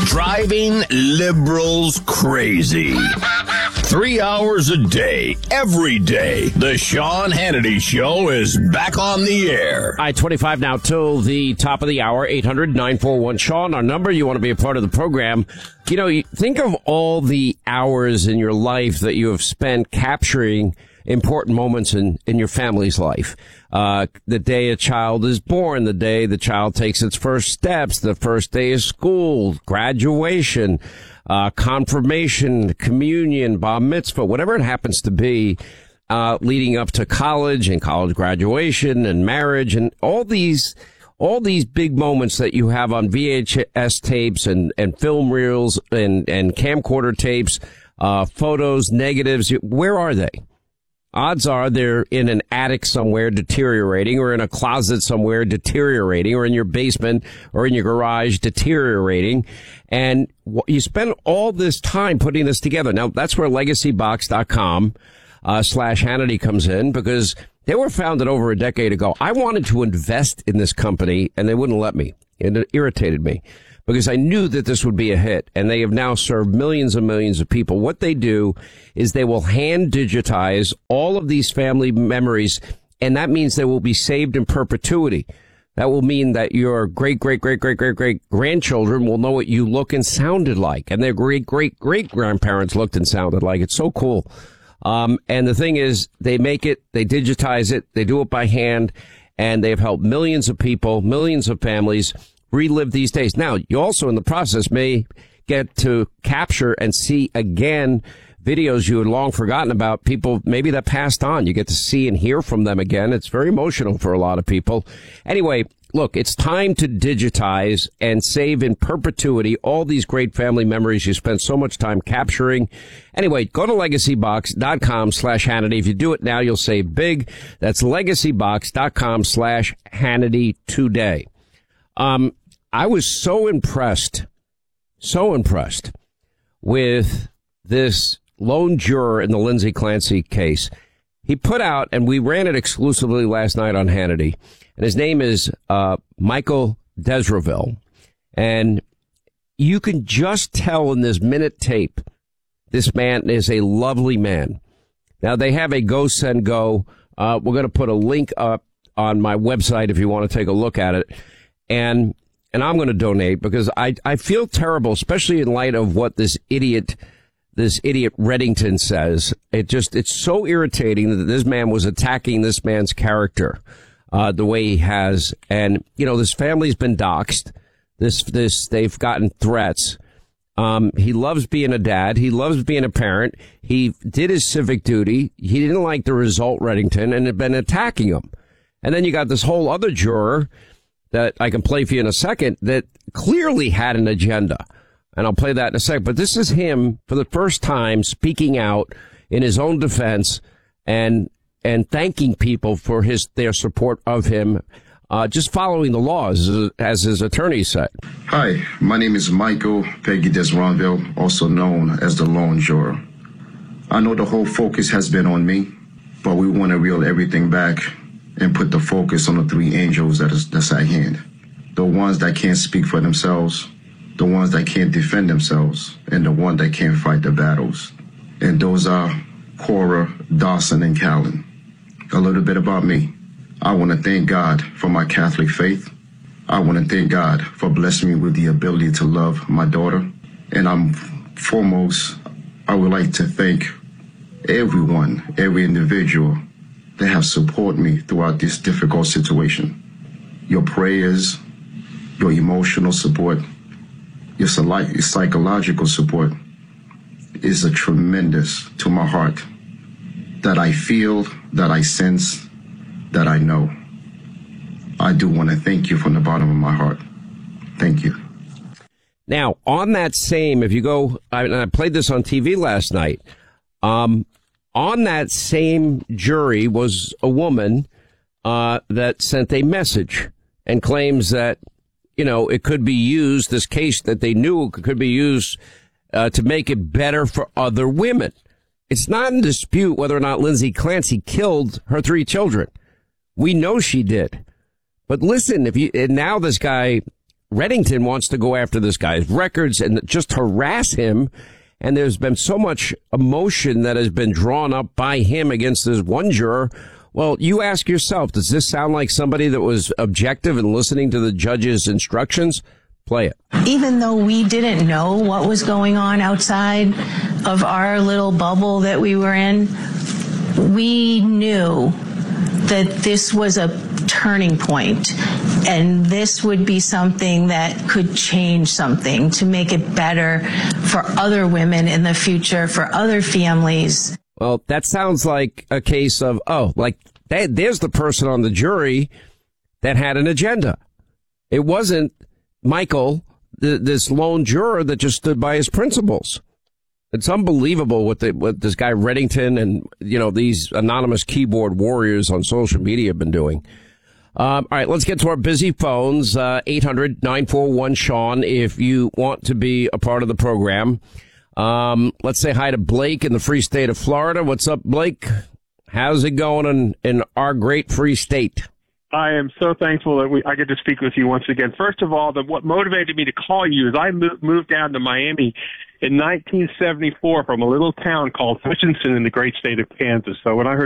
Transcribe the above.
Driving liberals crazy. 3 hours a day, every day. The Sean Hannity Show is back on the air. I-25 now till the top of the hour, 800-941-SEAN. Our number, you want to be a part of the program. You know, you think of all the hours in your life that you have spent capturing important moments in your family's life. The day a child is born, the day the child takes its first steps, the first day of school, graduation, confirmation, communion, bar mitzvah, whatever it happens to be, leading up to college and college graduation and marriage and all these big moments that you have on VHS tapes and film reels and camcorder tapes, photos, negatives. Where are they? Odds are they're in an attic somewhere deteriorating, or in a closet somewhere deteriorating, or in your basement or in your garage deteriorating. And you spend all this time putting this together. Now, that's where legacybox.com /Hannity comes in, because they were founded over a decade ago. I wanted to invest in this company, and they wouldn't let me. It irritated me, because I knew that this would be a hit, and they have now served millions and millions of people. What they do is they will hand digitize all of these family memories, and that means they will be saved in perpetuity. That will mean that your great-great-great-great-great-great-grandchildren will know what you look and sounded like, and their great-great-great-grandparents looked and sounded like. It's so cool. And the thing is, they make it, they digitize it, they do it by hand, and they've helped millions of people, millions of families relive these days. Now, you also in the process may get to capture and see again videos you had long forgotten about, people maybe that passed on. You get to see and hear from them again. It's very emotional for a lot of people. Anyway, look, it's time to digitize and save in perpetuity all these great family memories you spent so much time capturing. Anyway, go to legacybox.com /Hannity. If you do it now, you'll save big. That's legacybox.com /Hannity today. I was so impressed with this lone juror in the Lindsay Clancy case. He put out, and we ran it exclusively last night on Hannity, and his name is Michael Desraville. And you can just tell in this minute tape, this man is a lovely man. Now, they have a Go Send Go. We're going to put a link up on my website if you want to take a look at it. And I'm going to donate, because I feel terrible, especially in light of what this idiot Reddington says. It's so irritating that this man was attacking this man's character, the way he has. And, you know, this family's been doxxed. They've gotten threats. He loves being a dad. He loves being a parent. He did his civic duty. He didn't like the result, Reddington, and had been attacking him. And then you got this whole other juror that I can play for you in a second that clearly had an agenda. And I'll play that in a second. But this is him for the first time speaking out in his own defense and thanking people for their support of him, just following the laws, as his attorney said. Hi, my name is Michael Peggy Desraville, also known as the Lone Juror. I know the whole focus has been on me, but we want to reel everything back and put the focus on the three angels that's at hand. The ones that can't speak for themselves, the ones that can't defend themselves, and the one that can't fight the battles. And those are Cora, Dawson, and Callan. A little bit about me. I want to thank God for my Catholic faith. I want to thank God for blessing me with the ability to love my daughter. And I would like to thank everyone, every individual that have supported me throughout this difficult situation. Your prayers, your emotional support, your psychological support is a tremendous to my heart, that I feel, that I sense, that I know. I do want to thank you from the bottom of my heart. Thank you. Now, on that same, if you go, I played this on TV last night, on that same jury was a woman that sent a message and claims that, you know, it could be used, this case that they knew could be used to make it better for other women. It's not in dispute whether or not Lindsay Clancy killed her 3 children. We know she did. But listen, and now this guy, Reddington wants to go after this guy's records and just harass him. And there's been so much emotion that has been drawn up by him against this one juror. Well, you ask yourself, does this sound like somebody that was objective and listening to the judge's instructions? Play it. Even though we didn't know what was going on outside of our little bubble that we were in, we knew that this was a turning point, and this would be something that could change something to make it better for other women in the future, for other families. Well, that sounds like a case of, there's the person on the jury that had an agenda. It wasn't Michael, this lone juror that just stood by his principles. It's unbelievable what this guy Reddington and, these anonymous keyboard warriors on social media have been doing. All right, let's get to our busy phones. 800-941-SEAN if you want to be a part of the program. Let's say hi to Blake in the free state of Florida. What's up, Blake? How's it going in our great free state? I am so thankful that I get to speak with you once again. First of all, what motivated me to call you is I moved down to Miami in 1974 from a little town called Hutchinson in the great state of Kansas. So when I heard